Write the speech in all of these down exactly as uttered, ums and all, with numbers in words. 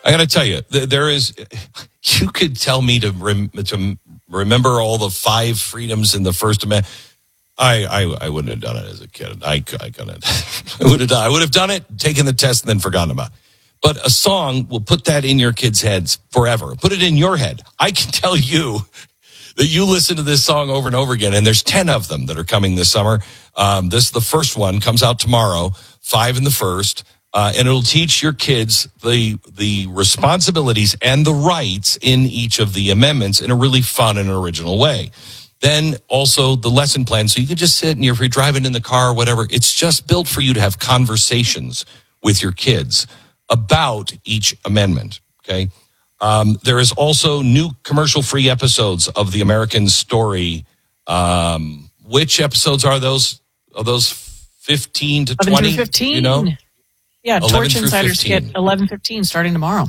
I got to tell you, there is, you could tell me to, rem, to remember all the five freedoms in the First Amendment. I, I, I wouldn't have done it as a kid. I, I couldn't. I would have done, I would have done it, taken the test, and then forgotten about it. But a song will put that in your kids' heads forever. Put it in your head. I can tell you that you listen to this song over and over again, and there's ten of them that are coming this summer. Um, this is the first one, comes out tomorrow, five in the first, uh, and it'll teach your kids the the responsibilities and the rights in each of the amendments in a really fun and original way. Then also the lesson plan, so you can just sit and if you're driving in the car or whatever, it's just built for you to have conversations with your kids about each amendment, okay? Um, there is also new commercial-free episodes of The American Story. Um, which episodes are those? Are those fifteen to twenty? eleven through fifteen. You know? Yeah, Torch Insiders get eleven fifteen starting tomorrow.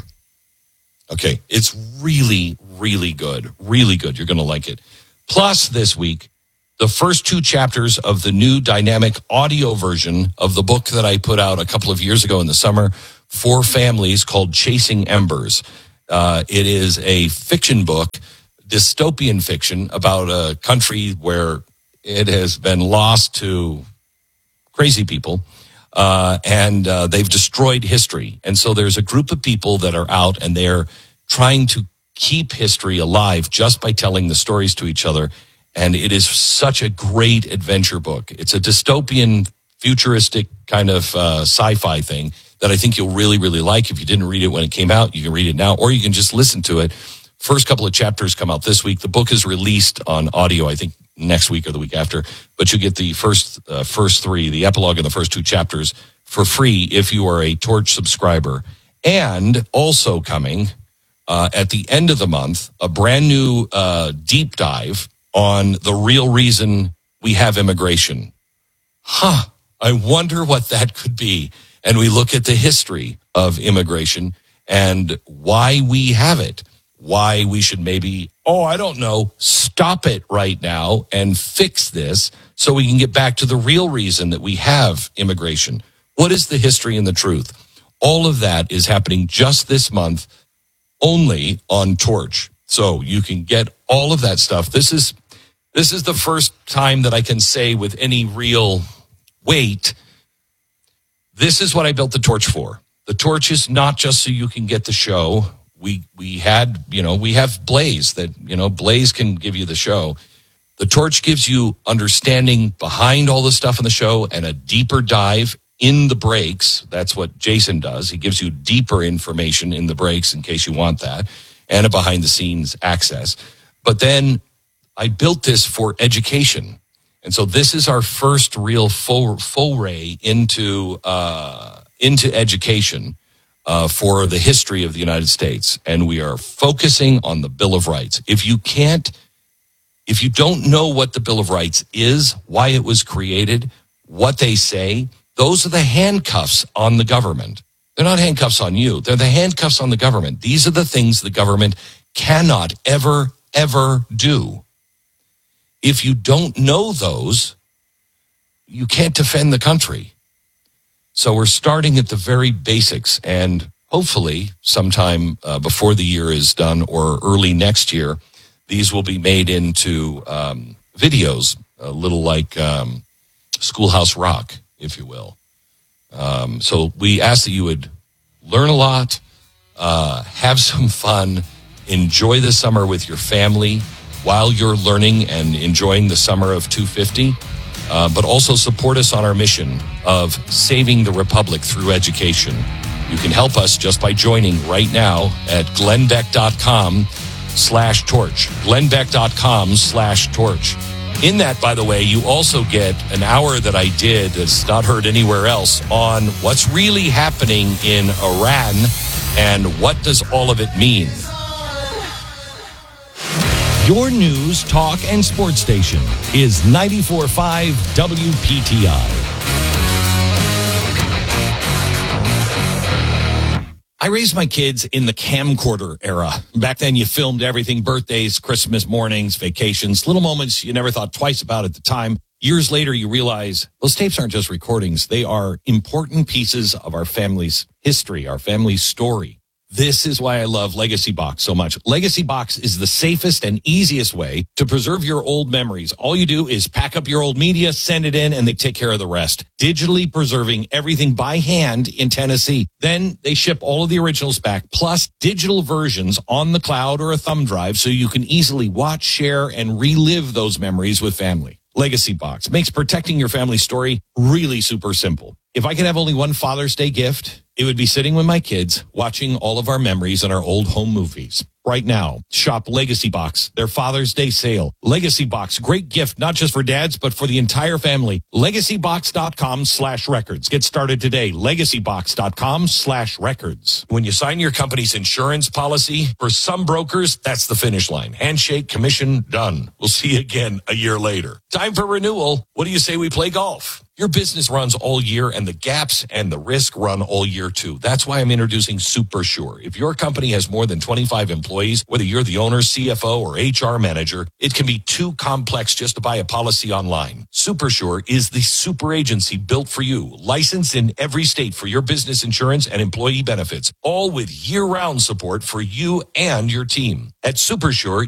Okay, it's really, really good. Really good. You're going to like it. Plus, this week, the first two chapters of the new dynamic audio version of the book that I put out a couple of years ago in the summer for families called Chasing Embers. Uh, it is a fiction book, dystopian fiction, about a country where it has been lost to crazy people, uh, and uh, they've destroyed history. And so there's a group of people that are out, and they're trying to keep history alive just by telling the stories to each other. And it is such a great adventure book. It's a dystopian, futuristic kind of uh, sci-fi thing that I think you'll really, really like. If you didn't read it when it came out, you can read it now, or you can just listen to it. First couple of chapters come out this week. The book is released on audio, I think, next week or the week after. But you get the first uh, first three, the epilogue and the first two chapters for free if you are a Torch subscriber. And also coming uh, at the end of the month, a brand new uh, deep dive on the real reason we have immigration. Huh. I wonder what that could be. And we look at the history of immigration and why we have it, why we should maybe, oh, I don't know, stop it right now and fix this so we can get back to the real reason that we have immigration. What is the history and the truth? All of that is happening just this month only on Torch. So you can get all of that stuff. This is this is the first time that I can say with any real weight, this is what I built the Torch for. The Torch is not just so you can get the show. We we had, you know, we have Blaze that, you know, Blaze can give you the show. The Torch gives you understanding behind all the stuff in the show and a deeper dive in the breaks. That's what Jason does. He gives you deeper information in the breaks in case you want that, and a behind the scenes access. But then I built this for education. And so this is our first real full foray into uh, into education uh, for the history of the United States, and we are focusing on the Bill of Rights. If you can't, if you don't know what the Bill of Rights is, why it was created, what they say, those are the handcuffs on the government. They're not handcuffs on you. They're the handcuffs on the government. These are the things the government cannot ever, ever do. If you don't know those, you can't defend the country. So we're starting at the very basics, and hopefully sometime uh, before the year is done or early next year, these will be made into um, videos, a little like um, Schoolhouse Rock, if you will. Um, so we ask that you would learn a lot, uh, have some fun, enjoy the summer with your family while you're learning and enjoying the summer of two fifty, uh, but also support us on our mission of saving the Republic through education. You can help us just by joining right now at glennbeck.com slash torch. glennbeck.com slash torch. In that, by the way, you also get an hour that I did that's not heard anywhere else on what's really happening in Iran and what does all of it mean. Your news, talk, and sports station is ninety-four point five W P T I. I raised my kids in the camcorder era. Back then, you filmed everything: birthdays, Christmas mornings, vacations, little moments you never thought twice about at the time. Years later, you realize those tapes aren't just recordings. They are important pieces of our family's history, our family's story. This is why I love Legacy Box so much. Legacy Box is the safest and easiest way to preserve your old memories. All you do is pack up your old media, send it in, and they take care of the rest. Digitally preserving everything by hand in Tennessee. Then they ship all of the originals back, plus digital versions on the cloud or a thumb drive so you can easily watch, share, and relive those memories with family. Legacy Box makes protecting your family story really super simple. If I could have only one Father's Day gift, it would be sitting with my kids, watching all of our memories and our old home movies. Right now, shop Legacy Box, their Father's Day sale. Legacy Box, great gift, not just for dads, but for the entire family. LegacyBox.com slash records. Get started today. LegacyBox.com slash records. When you sign your company's insurance policy, for some brokers, that's the finish line. Handshake, commission, done. We'll see you again a year later. Time for renewal. What do you say we play golf? Your business runs all year, and the gaps and the risk run all year, too. That's why I'm introducing Super Sure. If your company has more than twenty-five employees, whether you're the owner, C F O, or H R manager, it can be too complex just to buy a policy online. Super Sure is the super agency built for you, licensed in every state for your business insurance and employee benefits, all with year-round support for you and your team. At Super Sure,